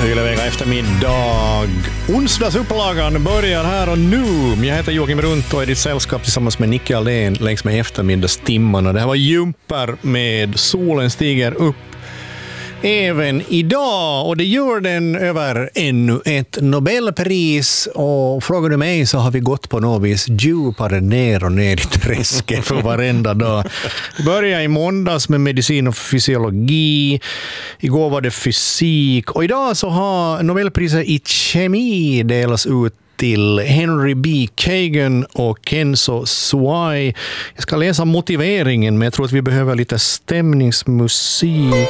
Ylevega eftermiddag. Onsdagsupplagan börjar här och nu. Jag heter Joakim Runt och är i ditt sällskap tillsammans med Nicke Aldén längs med eftermiddagstimmarna. Det här var Jumper med Solen stiger upp även idag, och det gör den över ännu ett Nobelpris, och frågar du mig så har vi gått på något vis djupare ner och ner i träsket för varenda dag. Vi började i måndags med medicin och fysiologi, igår var det fysik, och idag så har Nobelpriset i kemi delats ut till Henry B. Kagan och Kenzo Suai. Jag ska läsa motiveringen, men jag tror att vi behöver lite stämningsmusik.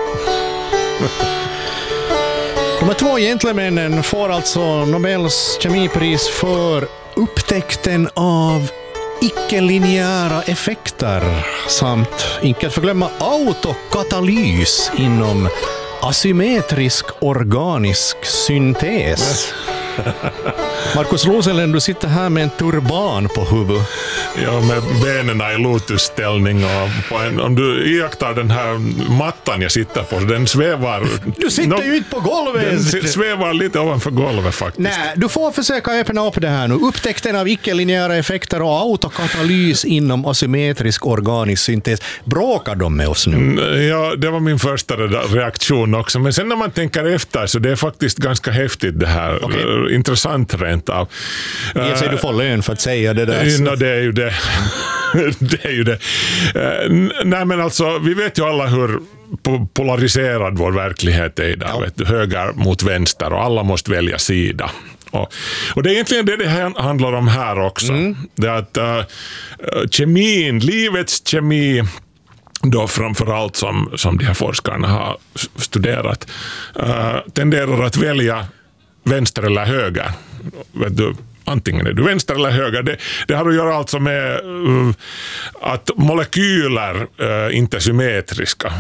De här två gentlemännen får alltså Nobels kemipris för upptäckten av icke-linjära effekter samt, inte att förglömma, autokatalys inom asymmetrisk organisk syntes. Markus Roselen, du sitter här med en turban på huvudet. Ja, med benen i lotusställning, och om du iakttar den här mattan jag sitter på, den svävar... Du sitter ju inte på golvet! Den svävar lite ovanför golvet faktiskt. Nej, du får försöka öppna upp det här nu. Upptäckten av icke-linjära effekter och autokatalys inom asymmetrisk organisk syntes. Bråkar de med oss nu? Ja, det var min första reaktion också. Men sen när man tänker efter så det är faktiskt ganska häftigt det här. Okay. Intressant rent av. Du får lön för att säga det där. No, det är ju det. Det är ju det. Nej, men alltså, vi vet ju alla hur polariserad vår verklighet är idag. Ja. Vet du, höger mot vänster, och alla måste välja sida. Och det är egentligen det här handlar om här också. Det är att kemin, livets kemi, då framförallt som de här forskarna har studerat, tenderar att välja vänster eller höger. Vet du, antingen är du vänster eller höger. Det har att göra alltså med att molekyler inte är symmetriska.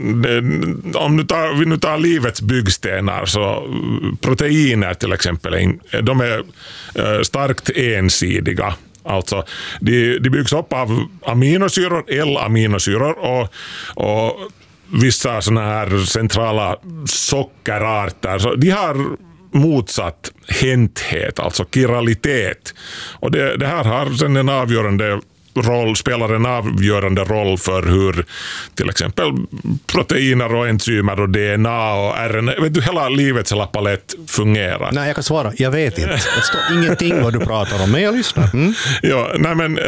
Om vi nu tar livets byggstenar, så proteiner till exempel, de är starkt ensidiga. Alltså, de byggs upp av aminosyror, L-aminosyror och vissa såna här centrala sockerarter. Så de har motsatt hänthet, alltså kiralitet. Och det här har sen en avgörande roll, spelar en avgörande roll för hur till exempel proteiner och enzymer och DNA och RNA, vet du, hela livets hela palett fungerar. Nej, jag kan svara, jag vet inte. Det står ingenting vad du pratar om, men jag lyssnar. Ja, nej men...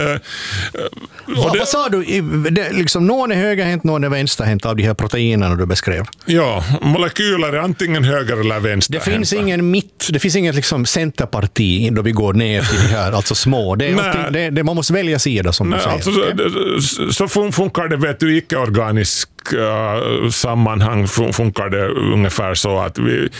vad sa du? Liksom, någon är högerhänt, någon är vänsterhänt av de här proteinerna du beskrev. Ja, molekyler är antingen höger eller vänster. Det finns ingen mitt, det finns inget liksom centerparti då vi går ner till de här, alltså små. Det är man måste välja sida. Nej, alltså, så funkar det, vet du, icke-organisk sammanhang funkar det ungefär så att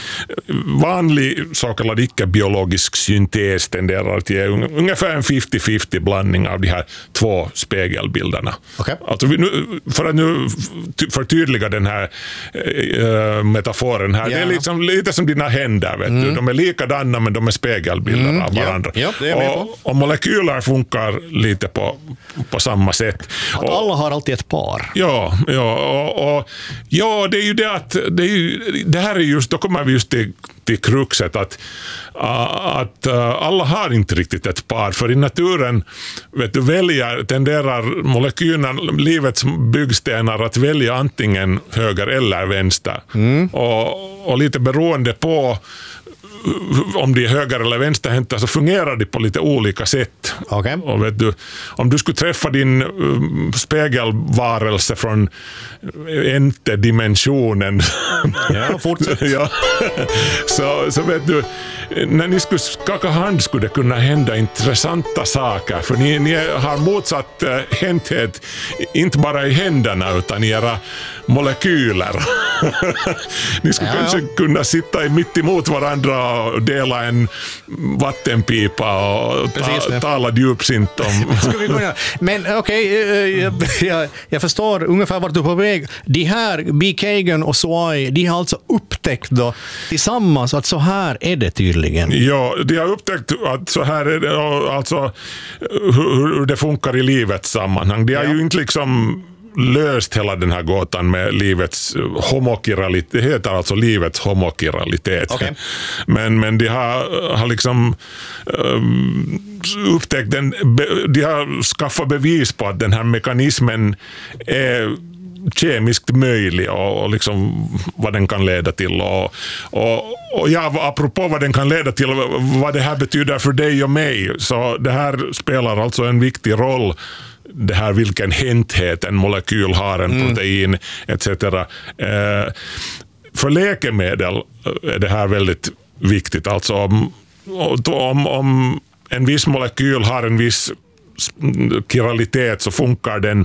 vanlig så kallad icke-biologisk syntes tenderar att ge ungefär en 50-50 blandning av de här två spegelbilderna. Okay. Alltså, för att nu förtydliga den här metaforen här, det är liksom lite som dina händer, vet du. De är likadana men de är spegelbilder av varandra. Och molekyler funkar lite på samma sätt. Att alla har alltid ett par. Ja, det är ju det att det här är just, då kommer vi just till kruxet att alla har inte riktigt ett par, för i naturen, vet du, tenderar molekylerna, livets byggstenar, att välja antingen höger eller vänster. Och lite beroende på om de är höger eller vänsterhänta så fungerar de på lite olika sätt. Okay. Och vet du, om du skulle träffa din spegelvarelse från inte dimensionen så vet du, när ni skulle skaka hand skulle det kunna hända intressanta saker, för ni har motsatt hänthet inte bara i händerna utan i era molekyler. Ni skulle kanske kunna sitta mitt emot varandra och dela en vattenpipa och tala djupsint om... Men okej, jag förstår ungefär vart du är på väg. De här, B. Kagan och Suai, de har alltså upptäckt då tillsammans att så här är det tydligen. Ja, de har upptäckt att så här är det, alltså hur det funkar i livets sammanhang. De har ju inte liksom löst hela den här gåtan med livets homokiralitet. Det heter alltså livets homokiralitet. Okay. Men de har liksom upptäckt de har skaffat bevis på att den här mekanismen är kemiskt möjlig och liksom vad den kan leda till och apropå vad den kan leda till, vad det här betyder för dig och mig, så det här spelar alltså en viktig roll, det här vilken hänthet en molekyl har, en protein etc. För läkemedel är det här väldigt viktigt, alltså om en viss molekyl har en viss kiralitet så funkar den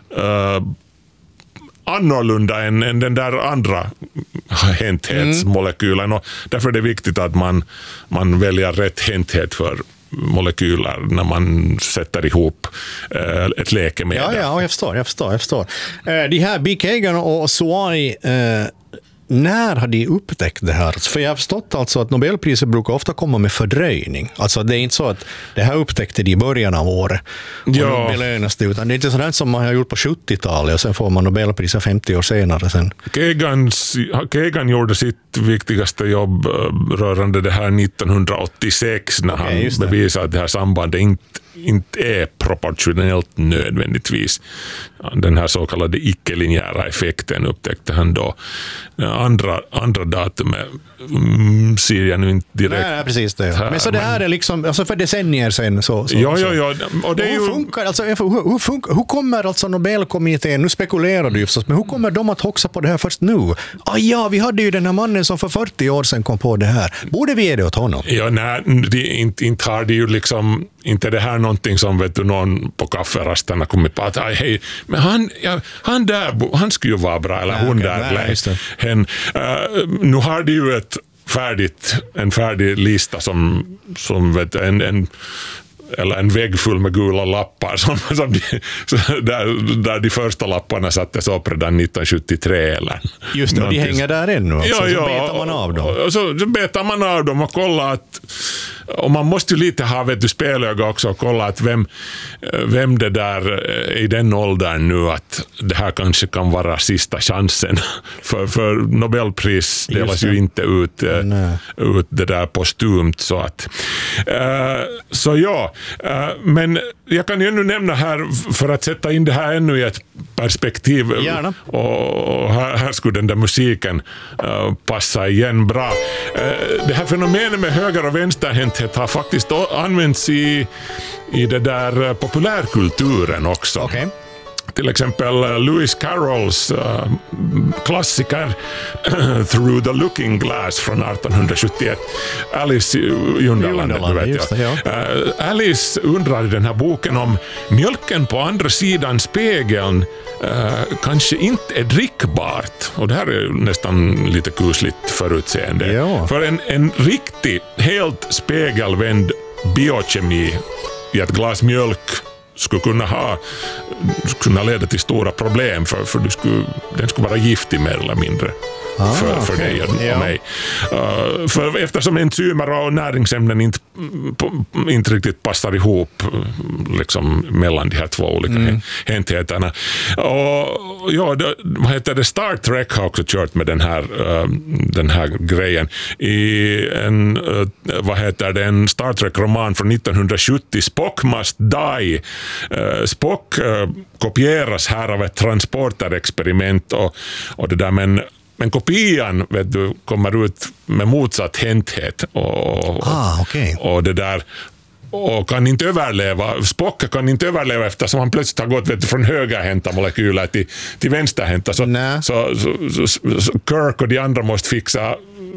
annorlunda än den där andra hänthetsmolekylen, och därför är det viktigt att man väljer rätt hänthet för molekyler när man sätter ihop ett läkemedel. Ja, jag förstår. De här Big Kagan och Suai, när har de upptäckt det här? För jag har förstått alltså att Nobelpriset brukar ofta komma med fördröjning. Alltså det är inte så att det här upptäckte de i början av året och nu belönas det, utan det är inte sådant som man har gjort på 70-talet och sen får man Nobelpriset 50 år senare sen. Kagan gjorde sitt viktigaste jobb rörande det här 1986 när han bevisade att det här sambandet inte är proportionellt nödvändigtvis. Den här så kallade icke-linjära effekten upptäckte han då. Andra datum ser jag nu inte direkt. Nej, precis det. Men så det här är liksom, alltså för decennier sedan så. Ja. Och det är hur funkar, alltså, hur kommer alltså Nobelkommittén, nu spekulerar du ju förstås, men hur kommer de att hoxa på det här först nu? Vi hade ju den här mannen som för 40 år sedan kom på det här. Borde vi ge det åt honom? Ja, nej, inte har det ju liksom, inte det här någonting som vet du, någon på kafferasten har kommit på att hej, men han skulle ju vara bra, eller hon där. Nu har det ju en färdig lista som vet, eller en vägg full med gula lappar där de första lapparna sattes upp redan 1973 eller. Just det, och de hänger där ännu. Så betar man av dem. Så betar man av dem och kollar att, och man måste ju lite ha spelöga också och kolla att vem det där i den åldern nu att det här kanske kan vara sista chansen för Nobelpris delas ju inte ut det där postumt så att men jag kan ju nu nämna här för att sätta in det här ännu i ett perspektiv. Gärna. Och här skulle den där musiken passa igen bra. Det här fenomenet med höger- och vänsterhänthet har faktiskt använts i det där populärkulturen också. Okay. Till exempel Lewis Carrolls klassiker Through the Looking Glass från 1871. Alice i Underlandet, vet jag. Alice undrar i den här boken om mjölken på andra sidan spegeln kanske inte är drickbart. Och det här är nästan lite kusligt förutseende. Ja. För en riktig, helt spegelvänd biokemi i ett glas mjölk skulle kunna leda till stora problem för den skulle vara giftig mer eller mindre för dig och mig. För eftersom enzymer och näringsämnen inte riktigt passar ihop liksom mellan de här två olika häntheterna. Och vad heter det? Star Trek har också kört med den här grejen i en Star Trek-roman från 1970, Spock Must Die. Spock kopieras här av ett transporterexperiment och det där, men kopian vet du, kommer ut med motsatt hänthet och det där och kan inte överleva. Spock kan inte överleva eftersom han plötsligt har gått från högerhänta molekyler till vänsterhänta. Så Kirk och de andra måste fixa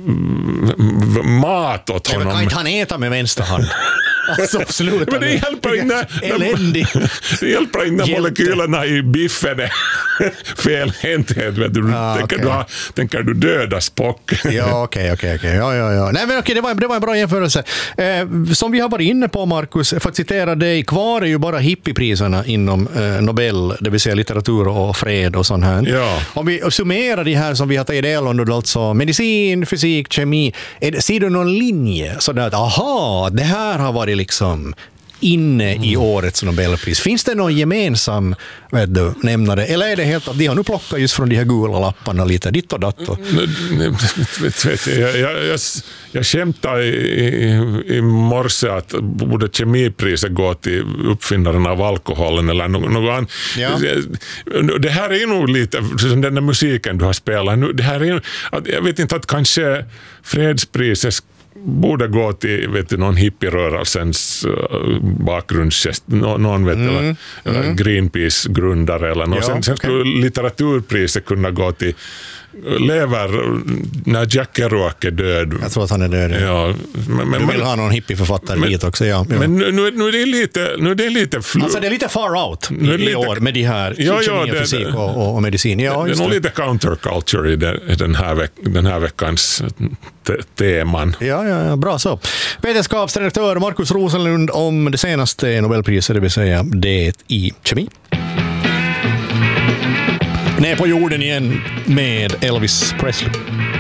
mat åt honom. Kan inte han äta med vänsterhand? Alltså, absolut. Men det hjälper inte. Det hjälper inte molekylerna i biffen är fel hänthet. Tänker du döda Spock? Ja, okej. Ja. Nej, men okej, det var en bra jämförelse. Som vi har varit inne på, Markus, för att citera dig, kvar är ju bara hippiepriserna inom Nobel, det vill säga litteratur och fred och sånt här. Ja. Om vi summerar de här som vi har tagit del av, alltså medicin, fysik, kemi, ser du någon linje? Sådär att, det här har varit liksom inne i årets Nobelpris? Finns det någon gemensam nämnare? Eller är det helt att de har nu plockat just från de här gula lapparna lite ditt och datt? Jag skämtade i morse att borde kemipriset gå till uppfinnaren av alkoholen eller något annat. Ja. Det här är nog lite som den där musiken du har spelat. Det här är, jag vet inte, att kanske fredspriset borde gå till, vet du, någon hippierörelsens bakgrundsgest, någon vet eller Greenpeace-grundare eller något. Sen skulle litteraturpriset kunna gå till lever när Jack Kerouac är död. Jag tror att han är död. Ja. Du vill ha någon hippieförfattare dit också, ja. Men nu är det lite alltså det är lite far out i år med de här kemi och fysik och medicin. Ja, det är nog lite counterculture i den här veckans teman. Ja, bra så. Vetenskapsredaktör Markus Rosenlund om det senaste Nobelpriset, det vill säga det i kemi. Ner på jorden igen med Elvis Presley.